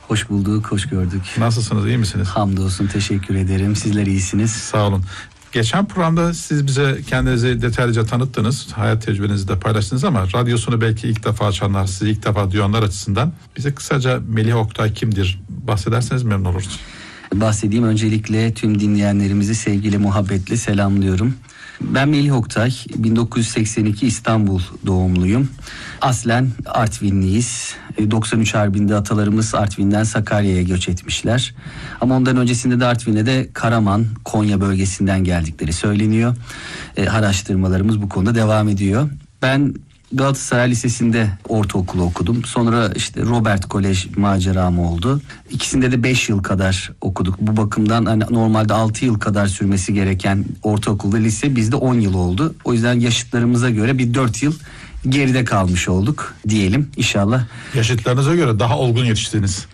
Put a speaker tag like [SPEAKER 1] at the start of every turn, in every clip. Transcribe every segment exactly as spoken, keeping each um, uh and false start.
[SPEAKER 1] Hoş bulduk, hoş gördük.
[SPEAKER 2] Nasılsınız, iyi misiniz?
[SPEAKER 1] Hamdolsun, teşekkür ederim. Sizler iyisiniz.
[SPEAKER 2] Sağ olun. Geçen programda siz bize kendinizi detaylıca tanıttınız, hayat tecrübenizi de paylaştınız ama radyosunu belki ilk defa açanlar, sizi ilk defa duyanlar açısından bize kısaca Melih Oktay kimdir bahsederseniz memnun oluruz.
[SPEAKER 1] Bahsedeyim. Öncelikle tüm dinleyenlerimizi sevgiyle, muhabbetle selamlıyorum. Ben Melih Oktay, bin dokuz yüz seksen iki İstanbul doğumluyum. Aslen Artvinliyiz. doksan üç Harbi'nde atalarımız Artvin'den Sakarya'ya göç etmişler. Ama ondan öncesinde de Artvin'e de Karaman, Konya bölgesinden geldikleri söyleniyor. E, araştırmalarımız bu konuda devam ediyor. Ben Galatasaray Lisesi'nde ortaokulu okudum. Sonra işte Robert Kolej maceram oldu. İkisinde de beş yıl kadar okuduk. Bu bakımdan hani normalde altı yıl kadar sürmesi gereken ortaokulda lise bizde on yıl oldu. O yüzden yaşıtlarımıza göre bir dört yıl geride kalmış olduk diyelim inşallah.
[SPEAKER 2] Yaşıtlarınıza göre daha olgun yetiştiniz.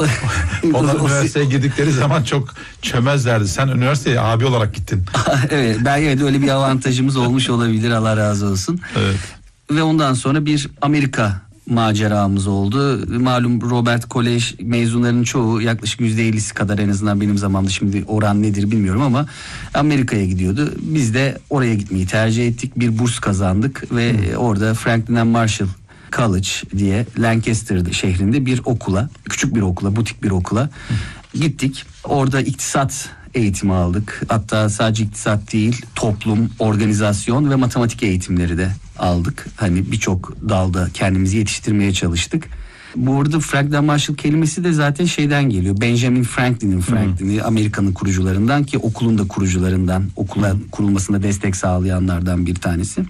[SPEAKER 2] Onlar üniversiteye girdikleri zaman çok çömezlerdi. Sen üniversiteye abi olarak gittin.
[SPEAKER 1] Evet, belki de öyle bir avantajımız olmuş olabilir, Allah razı olsun.
[SPEAKER 2] Evet.
[SPEAKER 1] Ve ondan sonra bir Amerika maceramız oldu. Malum Robert Kolej mezunlarının çoğu, yaklaşık yüzde ellisi kadar en azından benim zamanımda, şimdi oran nedir bilmiyorum ama Amerika'ya gidiyordu. Biz de oraya gitmeyi tercih ettik. Bir burs kazandık ve hmm. orada Franklin and Marshall College diye Lancaster şehrinde bir okula, küçük bir okula, butik bir okula hmm. gittik. Orada iktisat eğitimi aldık. Hatta sadece iktisat değil, toplum, organizasyon ve matematik eğitimleri de aldık. Hani birçok dalda kendimizi yetiştirmeye çalıştık. Bu arada Franklin Marshall kelimesi de zaten şeyden geliyor. Benjamin Franklin'in Franklin'i, hmm. Amerika'nın kurucularından, ki okulun da kurucularından, okula hmm. kurulmasına destek sağlayanlardan bir tanesi.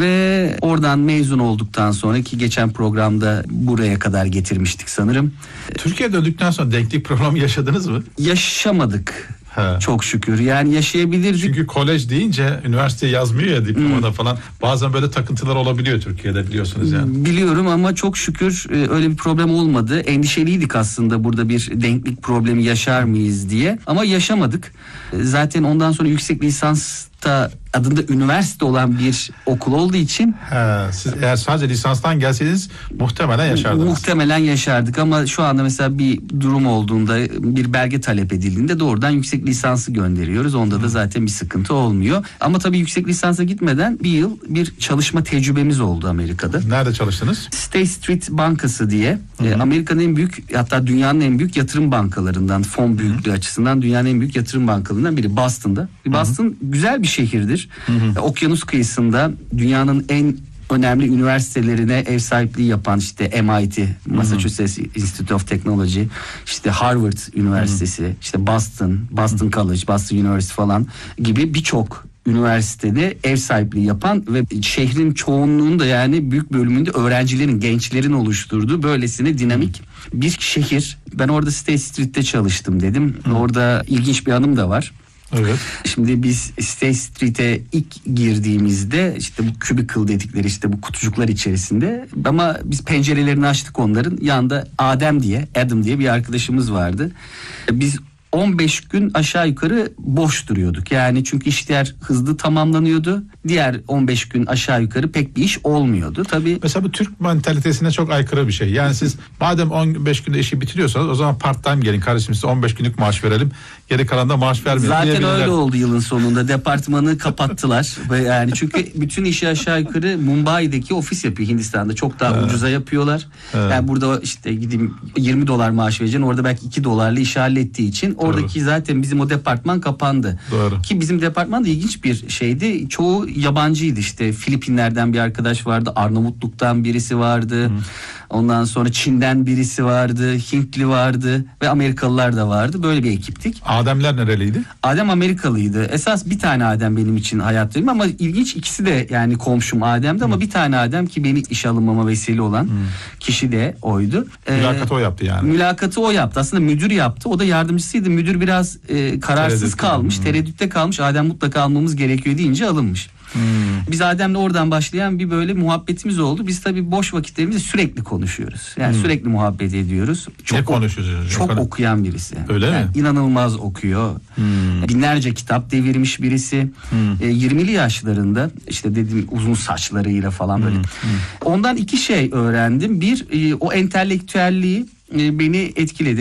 [SPEAKER 1] Ve oradan mezun olduktan sonra, ki geçen programda buraya kadar getirmiştik sanırım.
[SPEAKER 2] Türkiye'ye döndükten sonra denklik programı yaşadınız mı?
[SPEAKER 1] Yaşamadık.
[SPEAKER 2] He.
[SPEAKER 1] Çok şükür, yani yaşayabilirdik.
[SPEAKER 2] Çünkü kolej deyince üniversite yazmıyor ya diplomada hmm. falan. Bazen böyle takıntılar olabiliyor Türkiye'de, biliyorsunuz yani.
[SPEAKER 1] Biliyorum ama çok şükür öyle bir problem olmadı. Endişeliydik aslında, burada bir denklik problemi yaşar mıyız diye. Ama yaşamadık. Zaten ondan sonra yüksek lisansta adında üniversite olan bir okul olduğu için.
[SPEAKER 2] He, siz eğer sadece lisanstan gelseydiniz muhtemelen yaşardınız.
[SPEAKER 1] Muhtemelen yaşardık ama şu anda mesela bir durum olduğunda, bir belge talep edildiğinde doğrudan yüksek lisansı gönderiyoruz. Onda hmm. da zaten bir sıkıntı olmuyor. Ama tabii yüksek lisansa gitmeden bir yıl bir çalışma tecrübemiz oldu Amerika'da.
[SPEAKER 2] Nerede çalıştınız?
[SPEAKER 1] State Street Bankası diye e, Amerika'nın en büyük, hatta dünyanın en büyük yatırım bankalarından, fon büyüklüğü hmm. açısından dünyanın en büyük yatırım bankalarından biri, Boston'da. Boston hmm. güzel bir şehirdir. Hı hı. Okyanus kıyısında dünyanın en önemli üniversitelerine ev sahipliği yapan, işte M I T, Massachusetts hı hı. Institute of Technology, işte Harvard Üniversitesi, hı hı. işte Boston, Boston hı. College, Boston University falan gibi birçok üniversitede ev sahipliği yapan ve şehrin çoğunluğunda, yani büyük bölümünde öğrencilerin, gençlerin oluşturduğu böylesine dinamik bir şehir. Ben orada State Street'te çalıştım dedim. Hı. Orada ilginç bir anım da var.
[SPEAKER 2] Evet.
[SPEAKER 1] Şimdi biz State Street'e ilk girdiğimizde işte bu cubicle dedikleri, işte bu kutucuklar içerisinde, ama biz pencerelerini açtık onların. Yanında Adem diye, Adam diye bir arkadaşımız vardı. Biz on beş gün aşağı yukarı boş duruyorduk. Yani çünkü işler hızlı tamamlanıyordu. Diğer on beş gün aşağı yukarı pek bir iş olmuyordu. Tabii.
[SPEAKER 2] Mesela bu Türk mantalitesine çok aykırı bir şey. Yani siz madem on beş günde işi bitiriyorsanız o zaman part time gelin kardeşim, size on beş günlük maaş verelim. Geri kalan da maaş vermeyelim.
[SPEAKER 1] Zaten öyle oldu yılın sonunda. Departmanı kapattılar. Yani çünkü bütün işi aşağı yukarı Mumbai'deki ofis yapıyor. Hindistan'da çok daha evet. ucuza yapıyorlar. Evet. Yani burada işte gideyim yirmi dolar maaş vereceksin. Orada belki iki dolarla işi hallettiği için oradaki Doğru. zaten bizim o departman kapandı.
[SPEAKER 2] Doğru.
[SPEAKER 1] Ki bizim departman da ilginç bir şeydi. Çoğu yabancıydı. İşte Filipinler'den bir arkadaş vardı. Arnavutluk'tan birisi vardı. Hı. Ondan sonra Çin'den birisi vardı. Hintli vardı ve Amerikalılar da vardı. Böyle bir ekiptik.
[SPEAKER 2] Ademler nereliydi?
[SPEAKER 1] Adem Amerikalıydı. Esas bir tane Adem benim için hayattayım ama ilginç, ikisi de yani komşum Adem'di hmm. ama bir tane Adem ki beni işe alınmama vesile olan hmm. kişi de oydu.
[SPEAKER 2] Mülakatı ee, o yaptı yani.
[SPEAKER 1] Mülakatı o yaptı. Aslında müdür yaptı. O da yardımcısıydı. Müdür biraz e, kararsız Tereddüt kalmış. Hmm. Tereddütte kalmış. Adem mutlaka almamız gerekiyor deyince alınmış. Hmm. Biz Adem'le oradan başlayan bir böyle muhabbetimiz oldu. Biz tabii boş vakitlerimizde sürekli konuşuyoruz. Yani hmm. sürekli muhabbet ediyoruz. Çok
[SPEAKER 2] ne konuşuyorsunuz?
[SPEAKER 1] Çok
[SPEAKER 2] Efendim?
[SPEAKER 1] Okuyan birisi.
[SPEAKER 2] Öyle
[SPEAKER 1] yani
[SPEAKER 2] mi?
[SPEAKER 1] İnanılmaz okuyor. Hmm. Binlerce kitap devirmiş birisi. Hmm. E, yirmili yaşlarında, işte dediğim uzun saçlarıyla falan böyle. Hmm. Hmm. Ondan iki şey öğrendim. Bir, e, o entelektüelliği e, beni etkiledi.